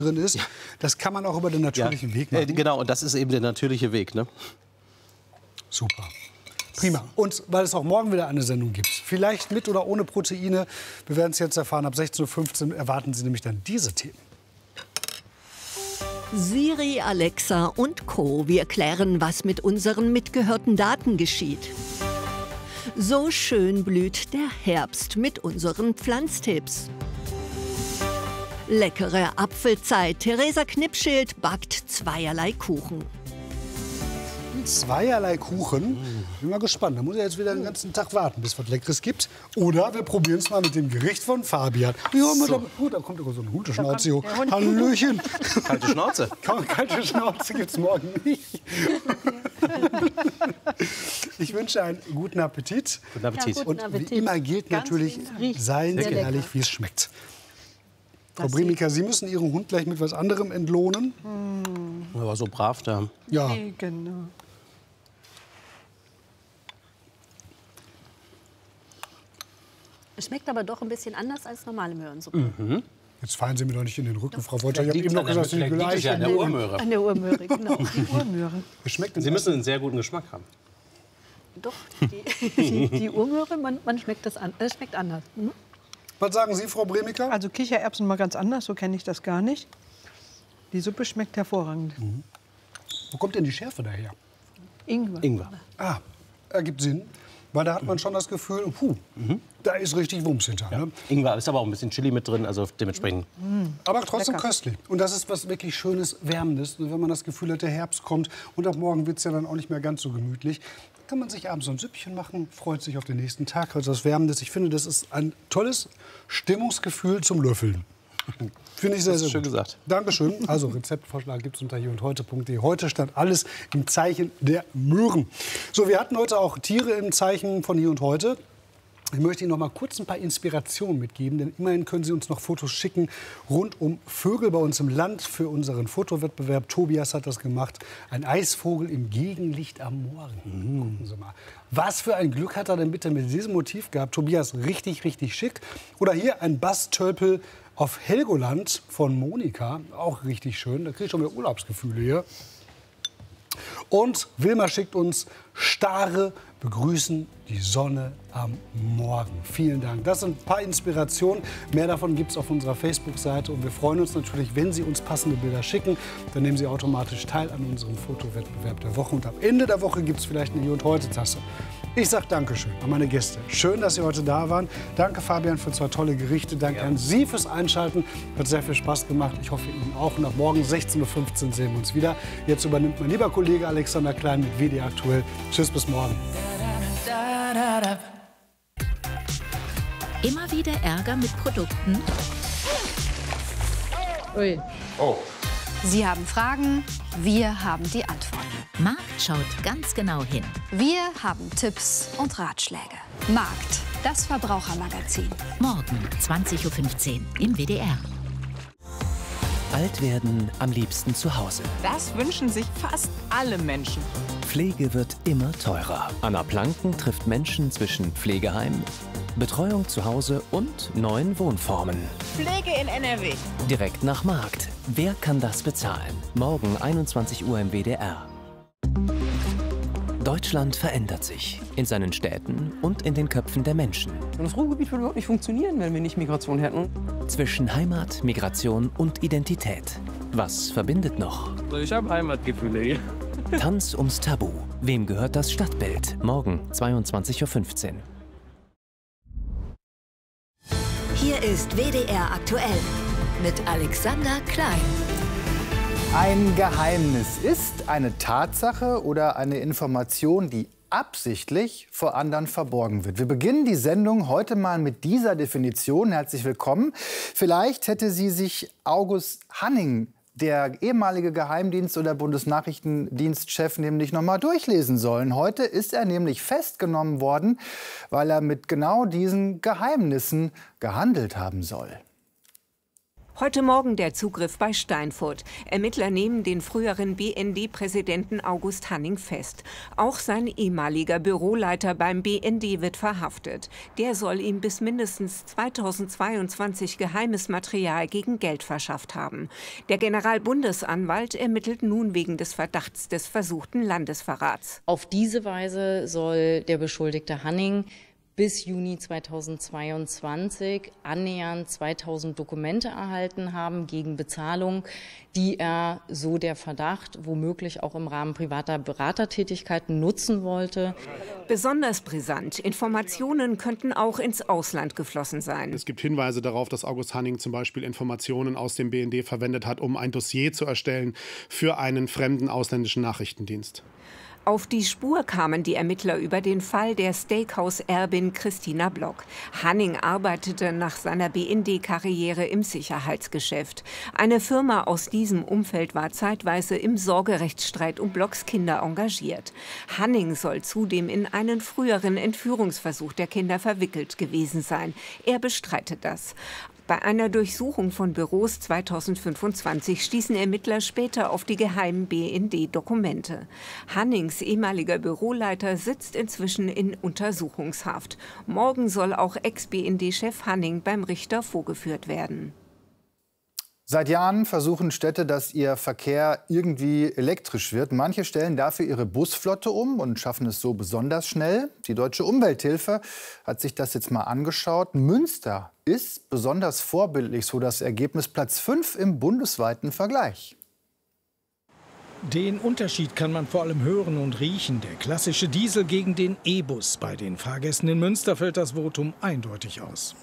drin ist. Ja. Das kann man auch über den natürlichen Weg machen. Genau, und das ist eben der natürliche Weg. Ne? Super. Prima. Und weil es auch morgen wieder eine Sendung gibt, vielleicht mit oder ohne Proteine, wir werden es jetzt erfahren, ab 16:15 Uhr erwarten Sie nämlich dann diese Themen. Siri, Alexa und Co. Wir klären, was mit unseren mitgehörten Daten geschieht. So schön blüht der Herbst mit unseren Pflanztipps. Leckere Apfelzeit. Theresa Knipschild backt zweierlei Kuchen. Zweierlei Kuchen. Bin mal gespannt. Da muss ich jetzt wieder den ganzen Tag warten, bis es was Leckeres gibt. Oder wir probieren es mal mit dem Gericht von Fabian. Ja, so. Da kommt so ein Hundeschnauze. Hallöchen. Kalte Schnauze. Kalte Schnauze gibt es morgen nicht. Ich wünsche einen guten Appetit. Guten Appetit. Ja, und wie immer gilt natürlich, seien Sie ehrlich, wie es schmeckt. Frau Bremiker, Sie müssen Ihren Hund gleich mit was anderem entlohnen. Er war so brav da. Ja. Nee, genau. Es schmeckt aber doch ein bisschen anders als normale Möhrensuppe. Jetzt fallen Sie mir doch nicht in den Rücken, Frau Wolter. Ich habe eben noch gesagt, Sie gleich an der Urmöhre. An der Urmöhre, genau. Die Urmöhre. Sie müssen einen sehr guten Geschmack haben. Doch, die Urmöhre, man schmeckt das an, es schmeckt anders. Mhm. Was sagen Sie, Frau Bremiker? Also Kichererbsen mal ganz anders, so kenne ich das gar nicht. Die Suppe schmeckt hervorragend. Wo kommt denn die Schärfe daher? Ingwer. Ah, ergibt Sinn. Weil da hat man schon das Gefühl, da ist richtig Wumms hinter. Ja. Ne? Ingwer ist aber auch ein bisschen Chili mit drin, also dementsprechend. Aber trotzdem Lecker. köstlich. Und das ist was wirklich Schönes, Wärmendes. Und wenn man das Gefühl hat, der Herbst kommt und ab morgen wird es ja dann auch nicht mehr ganz so gemütlich, kann man sich abends so ein Süppchen machen, freut sich auf den nächsten Tag, also was Wärmendes. Ich finde, das ist ein tolles Stimmungsgefühl zum Löffeln. Finde ich sehr, sehr schön gut. gesagt. Dankeschön. Also Rezeptvorschlag gibt es unter hierundheute.de. Heute stand alles im Zeichen der Möhren. So, wir hatten heute auch Tiere im Zeichen von Hier und Heute. Ich möchte Ihnen noch mal kurz ein paar Inspirationen mitgeben, denn immerhin können Sie uns noch Fotos schicken rund um Vögel bei uns im Land für unseren Fotowettbewerb. Tobias hat das gemacht. Ein Eisvogel im Gegenlicht am Morgen. Gucken Sie mal. Was für ein Glück hat er denn bitte mit diesem Motiv gehabt? Tobias, richtig, richtig schick. Oder hier ein Bastölpel auf Helgoland von Monika. Auch richtig schön. Da kriege ich schon wieder Urlaubsgefühle hier. Und Wilma schickt uns Stare begrüßen die Sonne am Morgen. Vielen Dank. Das sind ein paar Inspirationen. Mehr davon gibt es auf unserer Facebook-Seite. Und wir freuen uns natürlich, wenn Sie uns passende Bilder schicken. Dann nehmen Sie automatisch teil an unserem Fotowettbewerb der Woche. Und am Ende der Woche gibt es vielleicht eine Hier und Heute-Tasse. Ich sage Dankeschön an meine Gäste. Schön, dass Sie heute da waren. Danke, Fabian, für 2 tolle Gerichte. Danke an Sie fürs Einschalten. Hat sehr viel Spaß gemacht. Ich hoffe, Ihnen auch. Und ab morgen 16:15 Uhr sehen wir uns wieder. Jetzt übernimmt mein lieber Kollege Alexander Klein mit WDR aktuell. Tschüss, bis morgen. Immer wieder Ärger mit Produkten? Ui. Oh. Sie haben Fragen, wir haben die Antworten. Markt schaut ganz genau hin. Wir haben Tipps und Ratschläge. Markt, das Verbrauchermagazin. Morgen 20:15 Uhr im WDR. Alt werden am liebsten zu Hause. Das wünschen sich fast alle Menschen. Pflege wird immer teurer. Anna Planken trifft Menschen zwischen Pflegeheim, Betreuung zu Hause und neuen Wohnformen. Pflege in NRW. Direkt nach Markt. Wer kann das bezahlen? Morgen 21 Uhr im WDR. Deutschland verändert sich. In seinen Städten und in den Köpfen der Menschen. Das Ruhrgebiet würde überhaupt nicht funktionieren, wenn wir nicht Migration hätten. Zwischen Heimat, Migration und Identität. Was verbindet noch? Ich habe Heimatgefühle hier. Tanz ums Tabu. Wem gehört das Stadtbild? Morgen 22:15 Uhr. Hier ist WDR aktuell mit Alexander Klein. Ein Geheimnis ist eine Tatsache oder eine Information, die absichtlich vor anderen verborgen wird. Wir beginnen die Sendung heute mal mit dieser Definition. Herzlich willkommen. Vielleicht hätte sie sich August Hanning, der ehemalige Geheimdienst- oder Bundesnachrichtendienstchef, nämlich noch mal durchlesen sollen. Heute ist er nämlich festgenommen worden, weil er mit genau diesen Geheimnissen gehandelt haben soll. Heute Morgen der Zugriff bei Steinfurt. Ermittler nehmen den früheren BND-Präsidenten August Hanning fest. Auch sein ehemaliger Büroleiter beim BND wird verhaftet. Der soll ihm bis mindestens 2022 geheimes Material gegen Geld verschafft haben. Der Generalbundesanwalt ermittelt nun wegen des Verdachts des versuchten Landesverrats. Auf diese Weise soll der Beschuldigte Hanning bis Juni 2022 annähernd 2000 Dokumente erhalten haben gegen Bezahlung, die er, so der Verdacht, womöglich auch im Rahmen privater Beratertätigkeiten nutzen wollte. Besonders brisant, Informationen könnten auch ins Ausland geflossen sein. Es gibt Hinweise darauf, dass August Hanning zum Beispiel Informationen aus dem BND verwendet hat, um ein Dossier zu erstellen für einen fremden ausländischen Nachrichtendienst. Auf die Spur kamen die Ermittler über den Fall der Steakhouse-Erbin Christina Block. Hanning arbeitete nach seiner BND-Karriere im Sicherheitsgeschäft. Eine Firma aus diesem Umfeld war zeitweise im Sorgerechtsstreit um Blocks Kinder engagiert. Hanning soll zudem in einen früheren Entführungsversuch der Kinder verwickelt gewesen sein. Er bestreitet das. Bei einer Durchsuchung von Büros 2025 stießen Ermittler später auf die geheimen BND-Dokumente. Hannings ehemaliger Büroleiter sitzt inzwischen in Untersuchungshaft. Morgen soll auch Ex-BND-Chef Hanning beim Richter vorgeführt werden. Seit Jahren versuchen Städte, dass ihr Verkehr irgendwie elektrisch wird. Manche stellen dafür ihre Busflotte um und schaffen es so besonders schnell. Die Deutsche Umwelthilfe hat sich das jetzt mal angeschaut. Münster ist besonders vorbildlich, so das Ergebnis Platz 5 im bundesweiten Vergleich. Den Unterschied kann man vor allem hören und riechen. Der klassische Diesel gegen den E-Bus. Bei den Fahrgästen in Münster fällt das Votum eindeutig aus.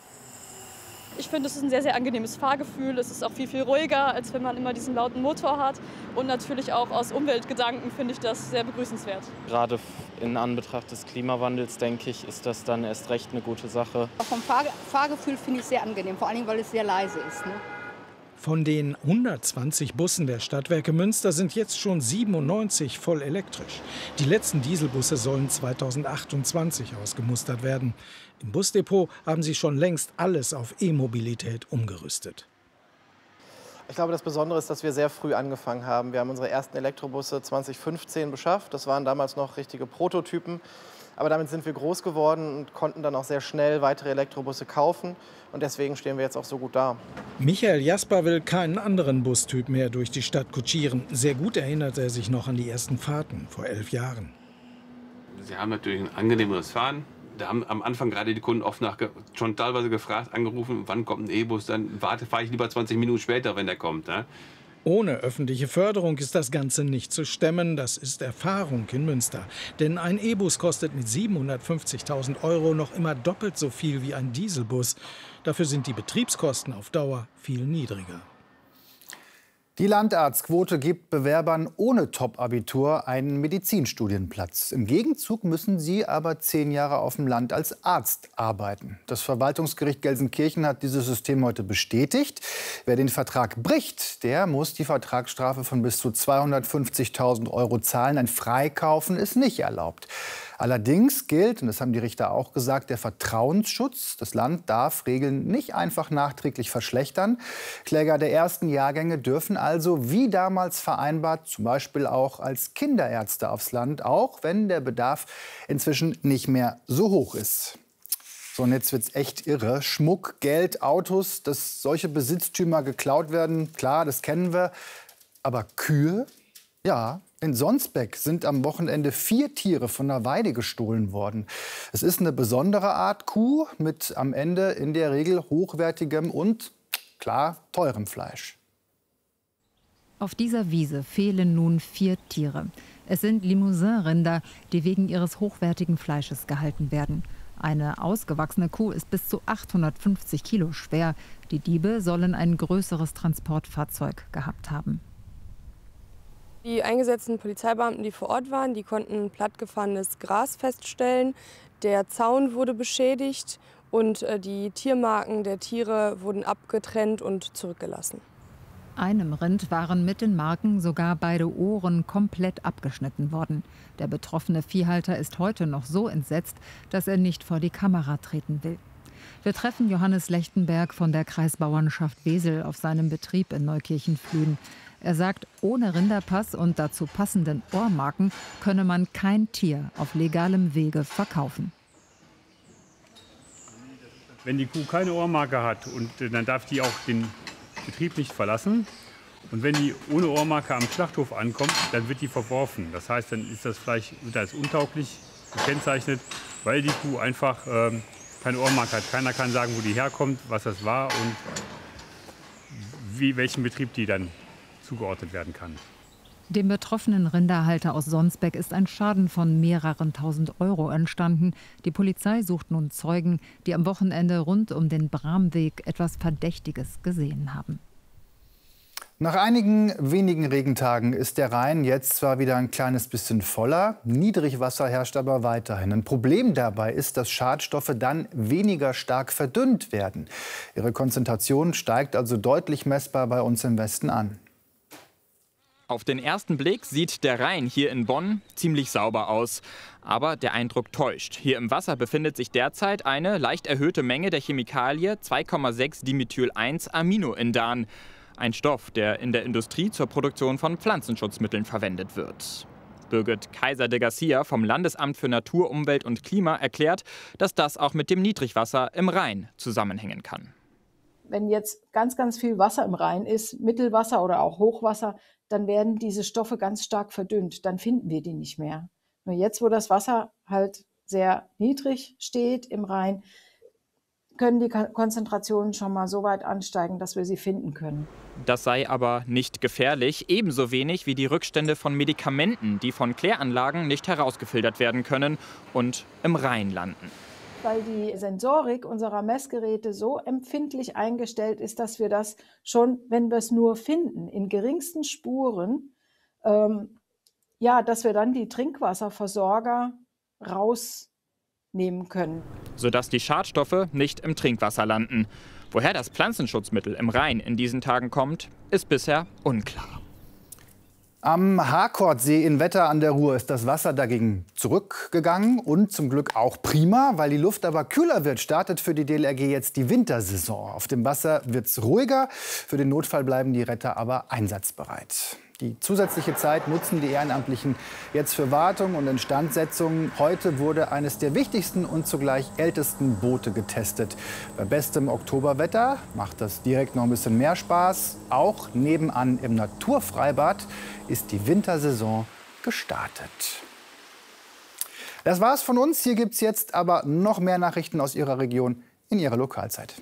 Ich finde, es ist ein sehr, sehr angenehmes Fahrgefühl. Es ist auch viel, viel ruhiger, als wenn man immer diesen lauten Motor hat. Und natürlich auch aus Umweltgedanken finde ich das sehr begrüßenswert. Gerade in Anbetracht des Klimawandels, denke ich, ist das dann erst recht eine gute Sache. Vom Fahrgefühl finde ich es sehr angenehm, vor allem, weil es sehr leise ist. Ne? Von den 120 Bussen der Stadtwerke Münster sind jetzt schon 97 voll elektrisch. Die letzten Dieselbusse sollen 2028 ausgemustert werden. Im Busdepot haben sie schon längst alles auf E-Mobilität umgerüstet. Ich glaube, das Besondere ist, dass wir sehr früh angefangen haben. Wir haben unsere ersten Elektrobusse 2015 beschafft. Das waren damals noch richtige Prototypen. Aber damit sind wir groß geworden und konnten dann auch sehr schnell weitere Elektrobusse kaufen. Und deswegen stehen wir jetzt auch so gut da. Michael Jasper will keinen anderen Bustyp mehr durch die Stadt kutschieren. Sehr gut erinnert er sich noch an die ersten Fahrten vor 11 Jahren. Sie haben natürlich ein angenehmeres Fahren. Da haben am Anfang gerade die Kunden oft schon teilweise gefragt, angerufen, wann kommt ein E-Bus, dann fahre ich lieber 20 Minuten später, wenn der kommt. Ne? Ohne öffentliche Förderung ist das Ganze nicht zu stemmen. Das ist Erfahrung in Münster. Denn ein E-Bus kostet mit 750.000 € noch immer doppelt so viel wie ein Dieselbus. Dafür sind die Betriebskosten auf Dauer viel niedriger. Die Landarztquote gibt Bewerbern ohne Top-Abitur einen Medizinstudienplatz. Im Gegenzug müssen sie aber 10 Jahre auf dem Land als Arzt arbeiten. Das Verwaltungsgericht Gelsenkirchen hat dieses System heute bestätigt. Wer den Vertrag bricht, der muss die Vertragsstrafe von bis zu 250.000 € zahlen. Ein Freikaufen ist nicht erlaubt. Allerdings gilt, und das haben die Richter auch gesagt, der Vertrauensschutz. Das Land darf Regeln nicht einfach nachträglich verschlechtern. Kläger der ersten Jahrgänge dürfen also, wie damals vereinbart, zum Beispiel auch als Kinderärzte aufs Land, auch wenn der Bedarf inzwischen nicht mehr so hoch ist. So, und jetzt wird's echt irre. Schmuck, Geld, Autos, dass solche Besitztümer geklaut werden, klar, das kennen wir. Aber Kühe? Ja, in Sonsbeck sind am Wochenende 4 Tiere von der Weide gestohlen worden. Es ist eine besondere Art Kuh mit am Ende in der Regel hochwertigem und, klar, teurem Fleisch. Auf dieser Wiese fehlen nun 4 Tiere. Es sind Limousin-Rinder, die wegen ihres hochwertigen Fleisches gehalten werden. Eine ausgewachsene Kuh ist bis zu 850 Kilo schwer. Die Diebe sollen ein größeres Transportfahrzeug gehabt haben. Die eingesetzten Polizeibeamten, die vor Ort waren, die konnten plattgefahrenes Gras feststellen. Der Zaun wurde beschädigt und die Tiermarken der Tiere wurden abgetrennt und zurückgelassen. Einem Rind waren mit den Marken sogar beide Ohren komplett abgeschnitten worden. Der betroffene Viehhalter ist heute noch so entsetzt, dass er nicht vor die Kamera treten will. Wir treffen Johannes Lechtenberg von der Kreisbauernschaft Wesel auf seinem Betrieb in Neukirchen-Flühen. Er sagt, ohne Rinderpass und dazu passenden Ohrmarken könne man kein Tier auf legalem Wege verkaufen. Wenn die Kuh keine Ohrmarke hat, und dann darf die auch den Betrieb nicht verlassen. Und wenn die ohne Ohrmarke am Schlachthof ankommt, dann wird die verworfen. Das heißt, dann ist das Fleisch als untauglich gekennzeichnet, weil die Kuh einfach keine Ohrmarke hat. Keiner kann sagen, wo die herkommt, was das war und welchem Betrieb die dann zugeordnet werden kann. Dem betroffenen Rinderhalter aus Sonsbeck ist ein Schaden von mehreren tausend Euro entstanden. Die Polizei sucht nun Zeugen, die am Wochenende rund um den Bramweg etwas Verdächtiges gesehen haben. Nach einigen wenigen Regentagen ist der Rhein jetzt zwar wieder ein kleines bisschen voller, Niedrigwasser herrscht aber weiterhin. Ein Problem dabei ist, dass Schadstoffe dann weniger stark verdünnt werden. Ihre Konzentration steigt also deutlich messbar bei uns im Westen an. Auf den ersten Blick sieht der Rhein hier in Bonn ziemlich sauber aus. Aber der Eindruck täuscht. Hier im Wasser befindet sich derzeit eine leicht erhöhte Menge der Chemikalie 2,6 Dimethyl-1-Aminoindan. Ein Stoff, der in der Industrie zur Produktion von Pflanzenschutzmitteln verwendet wird. Birgit Kaiser de Garcia vom Landesamt für Natur, Umwelt und Klima erklärt, dass das auch mit dem Niedrigwasser im Rhein zusammenhängen kann. Wenn jetzt ganz, ganz viel Wasser im Rhein ist, Mittelwasser oder auch Hochwasser, dann werden diese Stoffe ganz stark verdünnt. Dann finden wir die nicht mehr. Nur jetzt, wo das Wasser halt sehr niedrig steht im Rhein, können die Konzentrationen schon mal so weit ansteigen, dass wir sie finden können. Das sei aber nicht gefährlich, ebenso wenig wie die Rückstände von Medikamenten, die von Kläranlagen nicht herausgefiltert werden können und im Rhein landen. Weil die Sensorik unserer Messgeräte so empfindlich eingestellt ist, dass wir das schon, wenn wir es nur finden, in geringsten Spuren, dass wir dann die Trinkwasserversorger rausnehmen können. Sodass die Schadstoffe nicht im Trinkwasser landen. Woher das Pflanzenschutzmittel im Rhein in diesen Tagen kommt, ist bisher unklar. Am Harkordsee in Wetter an der Ruhr ist das Wasser dagegen zurückgegangen und zum Glück auch prima. Weil die Luft aber kühler wird, startet für die DLRG jetzt die Wintersaison. Auf dem Wasser wird es ruhiger, für den Notfall bleiben die Retter aber einsatzbereit. Die zusätzliche Zeit nutzen die Ehrenamtlichen jetzt für Wartung und Instandsetzung. Heute wurde eines der wichtigsten und zugleich ältesten Boote getestet. Bei bestem Oktoberwetter macht das direkt noch ein bisschen mehr Spaß. Auch nebenan im Naturfreibad ist die Wintersaison gestartet. Das war's von uns. Hier gibt's jetzt aber noch mehr Nachrichten aus Ihrer Region in Ihrer Lokalzeit.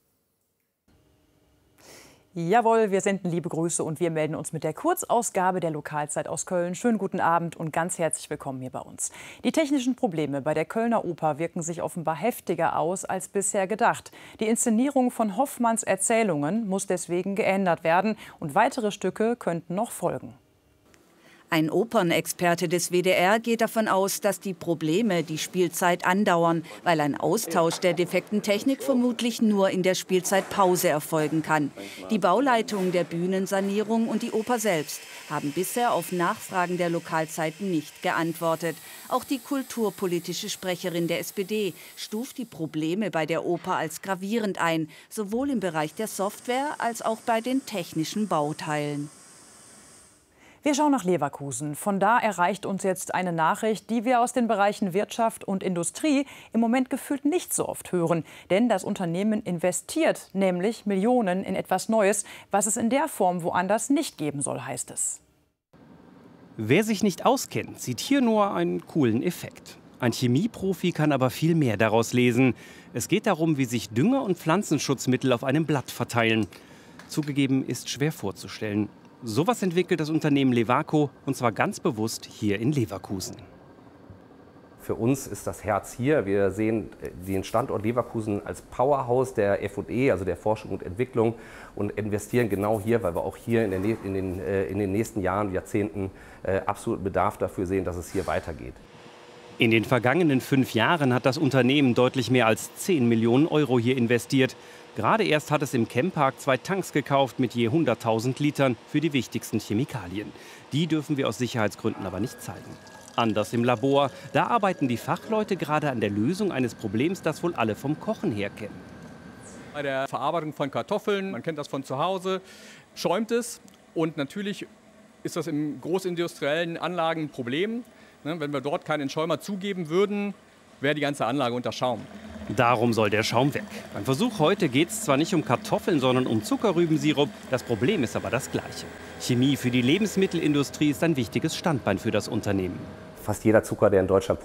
Jawohl, wir senden liebe Grüße und wir melden uns mit der Kurzausgabe der Lokalzeit aus Köln. Schönen guten Abend und ganz herzlich willkommen hier bei uns. Die technischen Probleme bei der Kölner Oper wirken sich offenbar heftiger aus als bisher gedacht. Die Inszenierung von Hoffmanns Erzählungen muss deswegen geändert werden und weitere Stücke könnten noch folgen. Ein Opernexperte des WDR geht davon aus, dass die Probleme die Spielzeit andauern, weil ein Austausch der defekten Technik vermutlich nur in der Spielzeitpause erfolgen kann. Die Bauleitung der Bühnensanierung und die Oper selbst haben bisher auf Nachfragen der Lokalzeiten nicht geantwortet. Auch die kulturpolitische Sprecherin der SPD stuft die Probleme bei der Oper als gravierend ein, sowohl im Bereich der Software als auch bei den technischen Bauteilen. Wir schauen nach Leverkusen. Von da erreicht uns jetzt eine Nachricht, die wir aus den Bereichen Wirtschaft und Industrie im Moment gefühlt nicht so oft hören. Denn das Unternehmen investiert nämlich Millionen in etwas Neues, was es in der Form woanders nicht geben soll, heißt es. Wer sich nicht auskennt, sieht hier nur einen coolen Effekt. Ein Chemieprofi kann aber viel mehr daraus lesen. Es geht darum, wie sich Dünger und Pflanzenschutzmittel auf einem Blatt verteilen. Zugegeben, ist schwer vorzustellen. Sowas entwickelt das Unternehmen Levaco, und zwar ganz bewusst hier in Leverkusen. Für uns ist das Herz hier. Wir sehen den Standort Leverkusen als Powerhouse der F&E, also der Forschung und Entwicklung, und investieren genau hier, weil wir auch hier in den nächsten Jahren, Jahrzehnten absoluten Bedarf dafür sehen, dass es hier weitergeht. In den vergangenen 5 Jahren hat das Unternehmen deutlich mehr als 10 Millionen Euro hier investiert. Gerade erst hat es im Chempark 2 Tanks gekauft mit je 100.000 Litern für die wichtigsten Chemikalien. Die dürfen wir aus Sicherheitsgründen aber nicht zeigen. Anders im Labor. Da arbeiten die Fachleute gerade an der Lösung eines Problems, das wohl alle vom Kochen her kennen. Bei der Verarbeitung von Kartoffeln, man kennt das von zu Hause, schäumt es. Und natürlich ist das in großindustriellen Anlagen ein Problem. Wenn wir dort keinen Entschäumer zugeben würden, wäre die ganze Anlage unter Schaum. Darum soll der Schaum weg. Beim Versuch heute geht es zwar nicht um Kartoffeln, sondern um Zuckerrübensirup. Das Problem ist aber das gleiche. Chemie für die Lebensmittelindustrie ist ein wichtiges Standbein für das Unternehmen. Fast jeder Zucker, der in Deutschland